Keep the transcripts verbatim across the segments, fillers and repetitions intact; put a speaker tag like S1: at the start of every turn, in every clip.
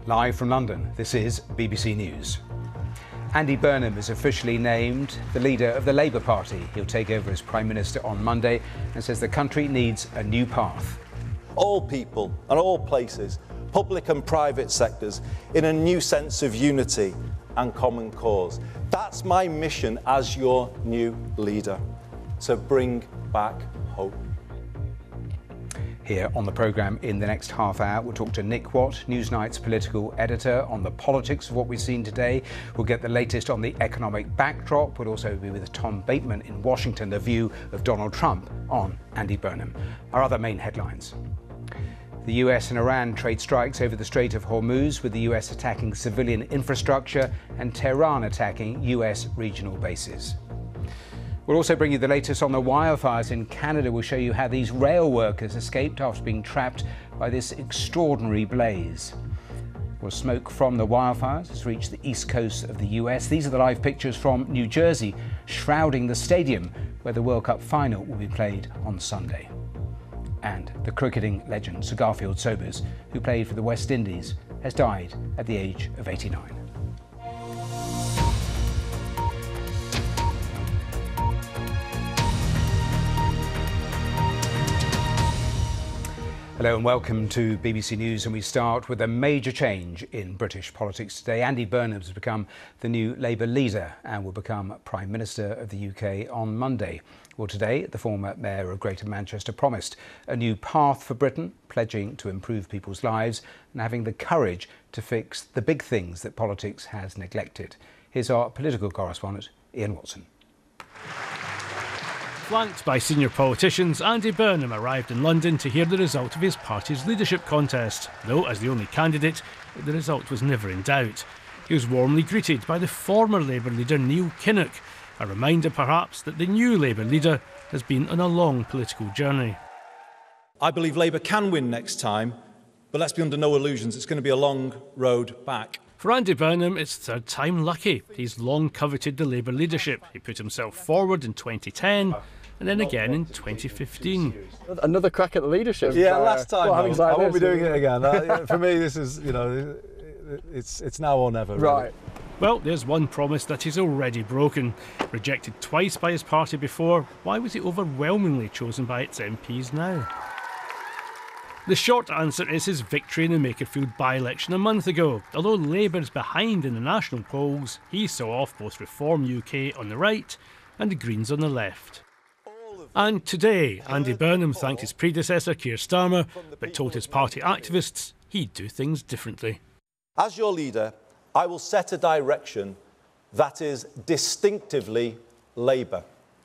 S1: Live from London, this is B B C News. Andy Burnham is officially named the leader of the Labour Party. He'll take over as Prime Minister on Monday and says the country needs a new path.
S2: All people and all places, public and private sectors, in a new sense of unity and common cause. That's my mission as your new leader, to bring back hope.
S1: Here on the programme in the next half hour, we'll talk to Nick Watt, Newsnight's political editor, on the politics of what we've seen today. We'll get the latest on the economic backdrop. We'll also be with Tom Bateman in Washington, the view of Donald Trump on Andy Burnham. Our other main headlines. The U S and Iran trade strikes over the Strait of Hormuz, with the U S attacking civilian infrastructure and Tehran attacking U S regional bases. We'll also bring you the latest on the wildfires in Canada. We'll show you how these rail workers escaped after being trapped by this extraordinary blaze. Well, smoke from the wildfires has reached the east coast of the U S. These are the live pictures from New Jersey, shrouding the stadium where the World Cup final will be played on Sunday. And the cricketing legend Sir Garfield Sobers, who played for the West Indies, has died at the age of eighty-nine. Hello and welcome to B B C News, and we start with a major change in British politics today. Andy Burnham has become the new Labour leader and will become Prime Minister of the U K on Monday. Well, today, the former Mayor of Greater Manchester promised a new path for Britain, pledging to improve people's lives and having the courage to fix the big things that politics has neglected. Here's our political correspondent, Ian Watson.
S3: Flanked by senior politicians, Andy Burnham arrived in London to hear the result of his party's leadership contest, though as the only candidate, the result was never in doubt. He was warmly greeted by the former Labour leader Neil Kinnock, a reminder perhaps that the new Labour leader has been on a long political journey.
S2: I believe Labour can win next time, but let's be under no illusions, it's going to be a long road back.
S3: For Andy Burnham, it's third time lucky. He's long coveted the Labour leadership. He put himself forward in twenty ten and then again in twenty fifteen.
S4: Another crack at the leadership.
S2: Yeah, uh, last time.
S4: Well,
S2: like
S4: I won't
S2: be doing it again. uh, for me, this is, you know, it's it's now or never. Really.
S4: Right.
S3: Well, there's one promise that he's already broken. Rejected twice by his party before, why was he overwhelmingly chosen by its M Ps now? The short answer is his victory in the Makerfield by-election a month ago. Although Labour's behind in the national polls, he saw off both Reform U K on the right and the Greens on the left. And today, Andy Burnham thanked his predecessor, Keir Starmer, but told his party activists he'd do things differently.
S2: As your leader, I will set a direction that is distinctively Labour.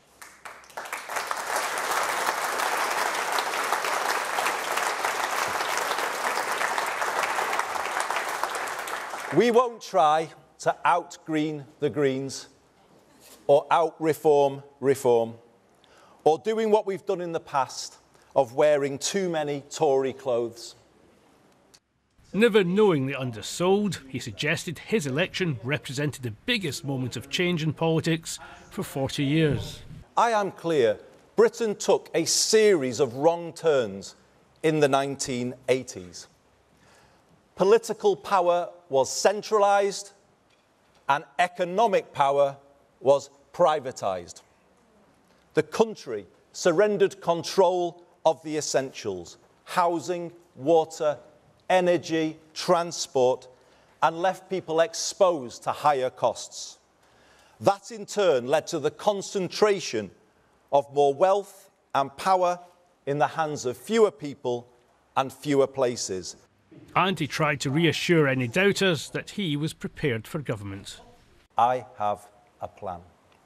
S2: We won't try to out-green the Greens or out-reform reform, or doing what we've done in the past of wearing too many Tory clothes.
S3: Never knowingly undersold, he suggested his election represented the biggest moment of change in politics for forty years.
S2: I am clear, Britain took a series of wrong turns in the nineteen eighties. Political power was centralised and economic power was privatised. The country surrendered control of the essentials, housing, water, energy, transport, and left people exposed to higher costs. That in turn led to the concentration of more wealth and power in the hands of fewer people and fewer places.
S3: And he tried to reassure any doubters that he was prepared for government.
S2: I have a plan.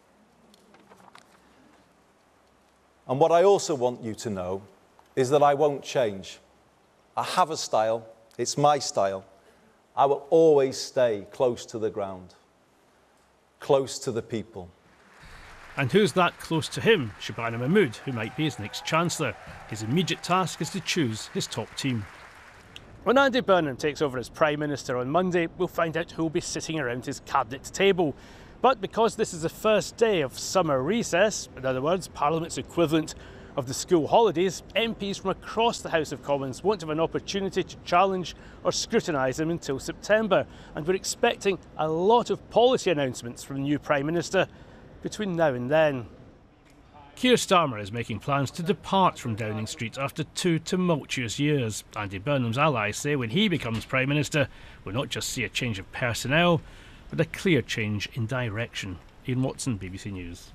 S2: And what I also want you to know is that I won't change. I have a style, it's my style. I will always stay close to the ground, close to the people.
S3: And who's that close to him? Shabana Mahmood, who might be his next Chancellor. His immediate task is to choose his top team. When Andy Burnham takes over as Prime Minister on Monday, we'll find out who will be sitting around his cabinet table. But because this is the first day of summer recess, in other words, Parliament's equivalent of the school holidays, M Ps from across the House of Commons won't have an opportunity to challenge or scrutinise them until September, and we're expecting a lot of policy announcements from the new Prime Minister between now and then. Keir Starmer is making plans to depart from Downing Street after two tumultuous years. Andy Burnham's allies say when he becomes Prime Minister, we'll not just see a change of personnel, but a clear change in direction. Ian Watson, B B C News.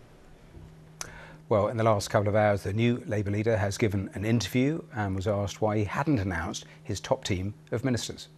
S1: Well, in the last couple of hours, the new Labour leader has given an interview and was asked why he hadn't announced his top team of ministers.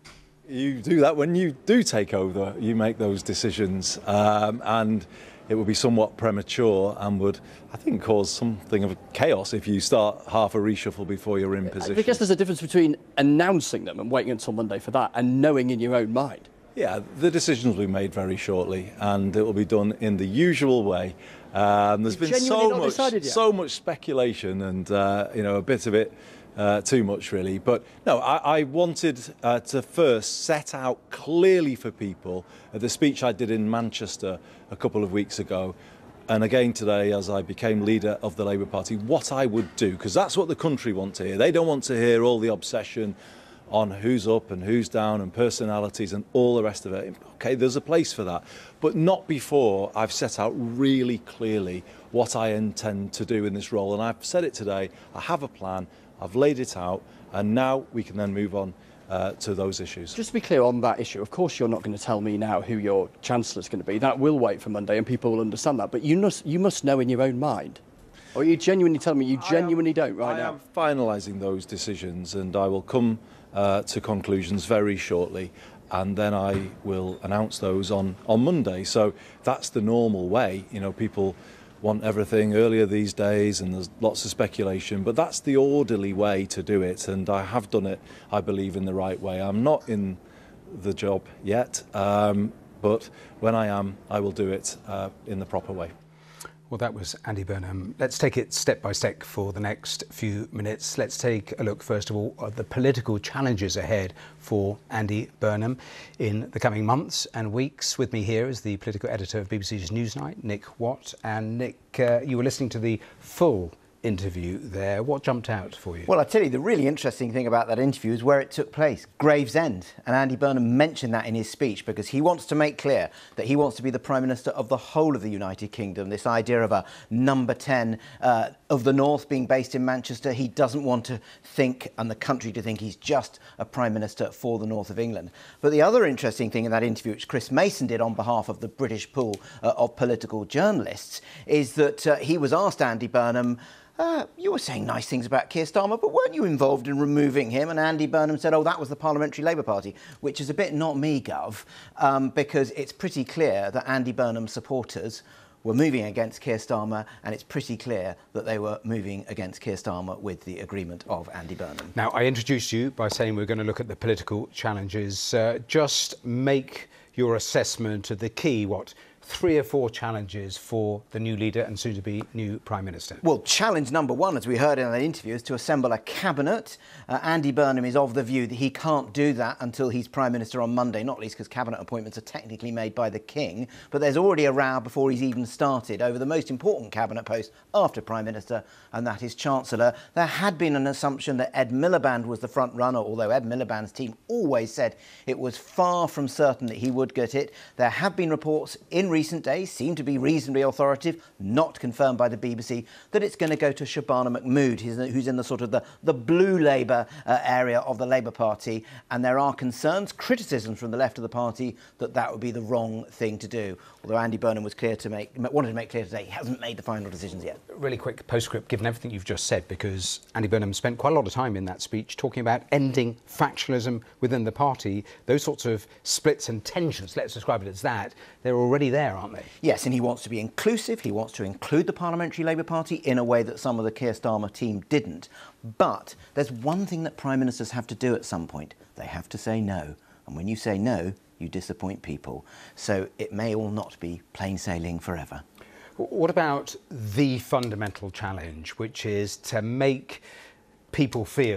S2: You do that when you do take over, you make those decisions, um, and it would be somewhat premature and would, I think, cause something of chaos if you start half a reshuffle before you're in position.
S4: I guess there's a difference between announcing them and waiting until Monday for that and knowing in your own mind.
S2: Yeah, the decisions will be made very shortly, and it will be done in the usual way. Um, there's
S4: You've
S2: been so
S4: not
S2: much,
S4: decided yet?
S2: so much speculation, and uh, you know, a bit of it uh, too much, really. But no, I, I wanted uh, to first set out clearly for people uh, the speech I did in Manchester a couple of weeks ago, and again today as I became leader of the Labour Party, what I would do, because that's what the country want to hear. They don't want to hear all the obsession on who's up and who's down and personalities and all the rest of it. Okay, there's a place for that, but not before I've set out really clearly what I intend to do in this role. And I've said it today, I have a plan, I've laid it out, and now we can then move on uh, to those issues.
S4: Just to be clear on that issue, of course you're not going to tell me now who your Chancellor's going to be. That will wait for Monday and people will understand that. But you must, you must know in your own mind. Or are you genuinely telling me you genuinely
S2: am,
S4: don't right
S2: I
S4: now?
S2: I am finalising those decisions, and I will come uh, to conclusions very shortly, and then I will announce those on, on Monday. So that's the normal way. You know, people want everything earlier these days, and there's lots of speculation, but that's the orderly way to do it, and I have done it, I believe, in the right way. I'm not in the job yet, um, but when I am, I will do it uh, in the proper way.
S1: Well, that was Andy Burnham. Let's take it step by step for the next few minutes. Let's take a look, first of all, at the political challenges ahead for Andy Burnham in the coming months and weeks. With me here is the political editor of B B C's Newsnight, Nick Watt. And Nick, uh, you were listening to the full interview there. What jumped out for you?
S5: Well, I tell you, the really interesting thing about that interview is where it took place, Gravesend. And Andy Burnham mentioned that in his speech because he wants to make clear that he wants to be the Prime Minister of the whole of the United Kingdom. This idea of a number ten uh, of the North being based in Manchester, he doesn't want to think, and the country to think, he's just a Prime Minister for the North of England. But the other interesting thing in that interview, which Chris Mason did on behalf of the British pool uh, of political journalists, is that uh, he was asked, Andy Burnham, Uh, you were saying nice things about Keir Starmer, but weren't you involved in removing him? And Andy Burnham said, oh, that was the Parliamentary Labour Party, which is a bit not me, Gov, um, because it's pretty clear that Andy Burnham's supporters were moving against Keir Starmer, and it's pretty clear that they were moving against Keir Starmer with the agreement of Andy Burnham.
S1: Now, I introduced you by saying we're going to look at the political challenges. Uh, just make your assessment of the key, what, three or four challenges for the new leader and soon-to-be new Prime Minister? Well,
S5: challenge number one, as we heard in that interview, is to assemble a cabinet. Uh, Andy Burnham is of the view that he can't do that until he's Prime Minister on Monday, not least because cabinet appointments are technically made by the King. But there's already a row before he's even started over the most important cabinet post after Prime Minister, and that is Chancellor. There had been an assumption that Ed Miliband was the front runner, although Ed Miliband's team always said it was far from certain that he would get it. There have been reports in recent days, seem to be reasonably authoritative, not confirmed by the B B C, that it's going to go to Shabana Mahmood, who's in the sort of the, the blue Labour uh, area of the Labour Party. And there are concerns, criticisms from the left of the party that that would be the wrong thing to do. Although Andy Burnham was clear to make, wanted to make clear today, he hasn't made the final decisions yet.
S1: Really quick postscript, given everything you've just said, because Andy Burnham spent quite a lot of time in that speech talking about ending factionalism within the party. Those sorts of splits and tensions, let's describe it as that, they're already there, aren't they?
S5: Yes, and he wants to be inclusive. He wants to include the Parliamentary Labour Party in a way that some of the Keir Starmer team didn't. But there's one thing that Prime Ministers have to do at some point. They have to say no. And when you say no, you disappoint people. So it may all not be plain sailing forever.
S1: What about the fundamental challenge, which is to make people feel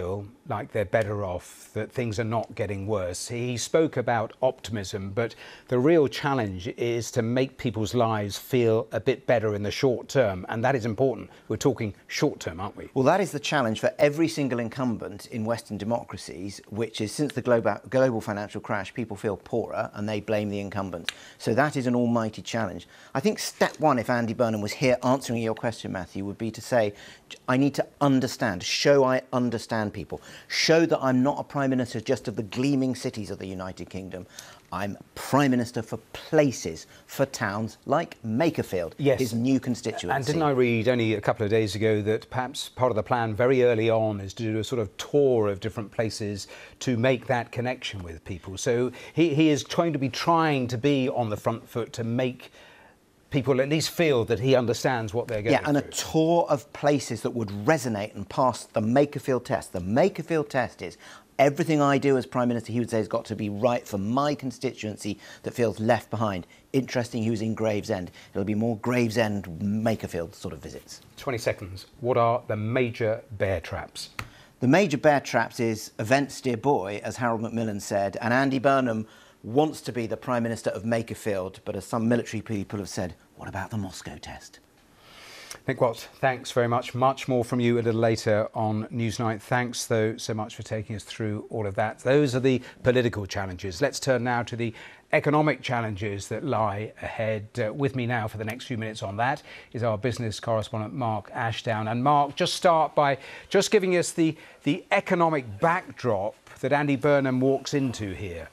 S1: like they're better off, that things are not getting worse. He spoke about optimism, but the real challenge is to make people's lives feel a bit better in the short term, and that is important. We're talking short term, aren't we?
S5: Well, that is the challenge for every single incumbent in Western democracies, which is since the global, global financial crash, people feel poorer and they blame the incumbents. So that is an almighty challenge. I think step one, if Andy Burnham was here answering your question, Matthew, would be to say, I need to understand, show I understand people. Show that I'm not a Prime Minister just of the gleaming cities of the United Kingdom. I'm Prime Minister for places, for towns like Makerfield,
S1: yes.
S5: his new constituency.
S1: And didn't I read only a couple of days ago that perhaps part of the plan very early on is to do a sort of tour of different places to make that connection with people. So he, he is trying to be trying to be on the front foot to make people at least feel that he understands what they're going
S5: Yeah, and
S1: through.
S5: a tour of places that would resonate and pass the Makerfield test. The Makerfield test is everything I do as Prime Minister, he would say, has got to be right for my constituency that feels left behind. Interesting, he was in Gravesend. It'll be more Gravesend, Makerfield sort of visits.
S1: twenty seconds. What are the major bear traps?
S5: The major bear traps is events, dear boy, as Harold Macmillan said, and Andy Burnham wants to be the Prime Minister of Makerfield, but as some military people have said, what about the Moscow test?
S1: Nick Watt, thanks very much. Much more from you a little later on Newsnight. Thanks, though, so much for taking us through all of that. Those are the political challenges. Let's turn now to the economic challenges that lie ahead. Uh, with me now for the next few minutes on that is our business correspondent, Mark Ashdown. And Mark, just start by just giving us the, the economic backdrop that Andy Burnham walks into here.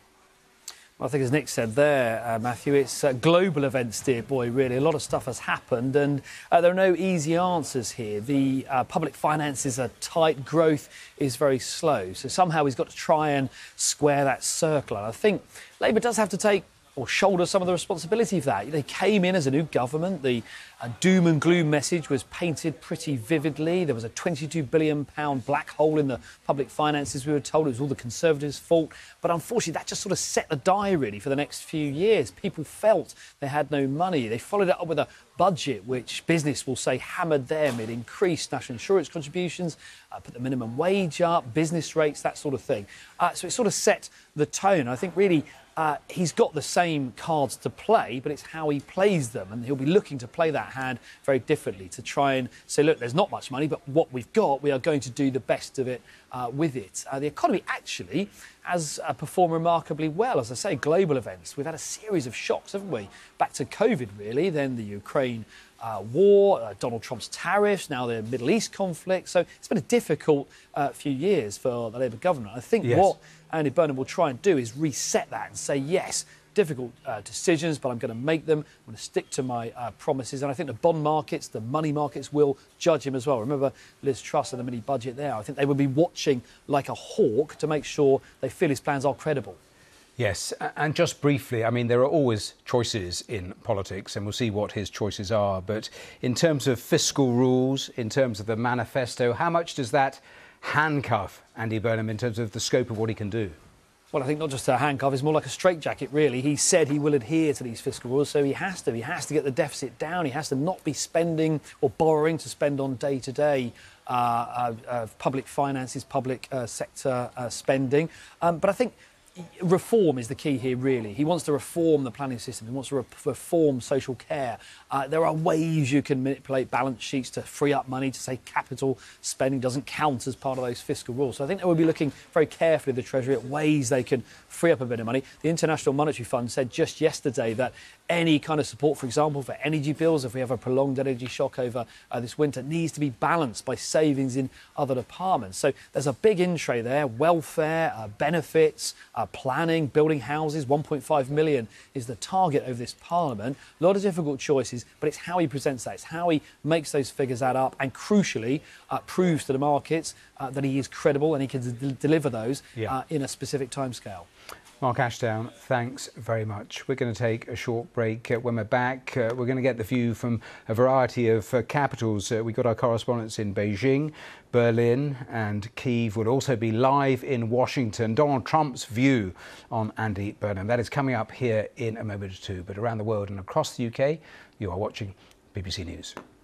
S6: I think, as Nick said there, uh, Matthew, it's uh, global events, dear boy, really. A lot of stuff has happened and uh, there are no easy answers here. The uh, public finances are tight, growth is very slow. So somehow he's got to try and square that circle. And I think Labour does have to take or shoulder some of the responsibility for that. They came in as a new government. The uh, doom and gloom message was painted pretty vividly. There was a twenty-two billion pound black hole in the public finances, we were told. It was all the Conservatives' fault. But unfortunately, that just sort of set the die, really, for the next few years. People felt they had no money. They followed it up with a budget which business will say hammered them. It increased national insurance contributions, uh, put the minimum wage up, business rates, that sort of thing. Uh, so it sort of set the tone. I think, really, Uh, he's got the same cards to play, but it's how he plays them. And he'll be looking to play that hand very differently to try and say, look, there's not much money, but what we've got, we are going to do the best of it uh, with it. Uh, the economy actually has uh, performed remarkably well. As I say, global events. We've had a series of shocks, haven't we? Back to COVID, really, then the Ukraine Uh, war, uh, Donald Trump's tariffs, now the Middle East conflict. So it's been a difficult uh, few years for the Labour government. I think
S1: yes.
S6: what Andy Burnham will try and do is reset that and say, yes, difficult uh, decisions, but I'm going to make them. I'm going to stick to my uh, promises. And I think the bond markets, the money markets will judge him as well. Remember Liz Truss and the mini budget there. I think they will be watching like a hawk to make sure they feel his plans are credible.
S1: Yes, and just briefly, I mean, there are always choices in politics and we'll see what his choices are. But in terms of fiscal rules, in terms of the manifesto, how much does that handcuff Andy Burnham in terms of the scope of what he can do?
S6: Well, I think not just a handcuff, it's more like a straitjacket, really. He said he will adhere to these fiscal rules, so he has to. He has to get the deficit down. He has to not be spending or borrowing to spend on day-to-day uh, uh, uh, public finances, public uh, sector uh, spending. Um, but I think reform is the key here, really. He wants to reform the planning system. He wants to re reform social care. Uh, there are ways you can manipulate balance sheets to free up money, to say capital spending doesn't count as part of those fiscal rules. So I think they will be looking very carefully at the Treasury at ways they can free up a bit of money. The International Monetary Fund said just yesterday that any kind of support, for example, for energy bills, if we have a prolonged energy shock over uh, this winter, needs to be balanced by savings in other departments. So there's a big in tray there: welfare, uh, benefits, uh, planning, building houses. one point five million is the target of this Parliament. A lot of difficult choices, but it's how he presents that. It's how he makes those figures add up and, crucially, uh, proves to the markets uh, that he is credible and he can d deliver those
S1: yeah.
S6: uh, in a specific timescale.
S1: Mark Ashdown, thanks very much. We're going to take a short break. Uh, when we're back, uh, we're going to get the view from a variety of uh, capitals. Uh, we've got our correspondents in Beijing, Berlin and Kyiv. We'll also be live in Washington. Donald Trump's view on Andy Burnham. That is coming up here in a moment or two. But around the world and across the U K, you are watching B B C News.